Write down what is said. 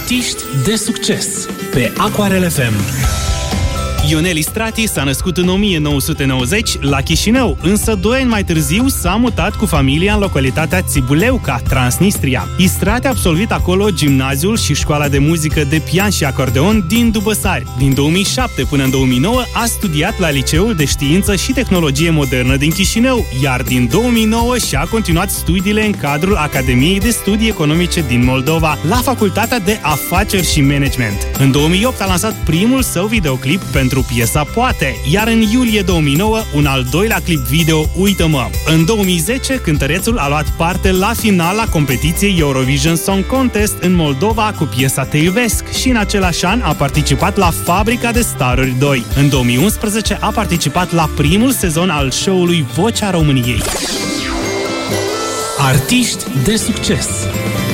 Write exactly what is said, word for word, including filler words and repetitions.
Artiști de succes pe Aquarel F M. Ionel Istrati s-a născut în o mie nouă sute nouăzeci la Chișinău, însă doi ani mai târziu s-a mutat cu familia în localitatea Țibuleuca, Transnistria. Istrati a absolvit acolo gimnaziul și școala de muzică de pian și acordeon din Dubăsari. Din două mii șapte până în două mii nouă a studiat la Liceul de Știință și Tehnologie Modernă din Chișinău, iar din două mii nouă și-a continuat studiile în cadrul Academiei de Studii Economice din Moldova, la Facultatea de Afaceri și Management. În două mii opt a lansat primul său videoclip pentru piesa Poate, iar în iulie două mii nouă un al doilea clip video Uită-mă. În două mii zece, cântărețul a luat parte la finala competiției Eurovision Song Contest în Moldova cu piesa Te iubesc și în același an a participat la Fabrica de Staruri doi. În două mii unsprezece a participat la primul sezon al show-ului Vocea României. Artiști de succes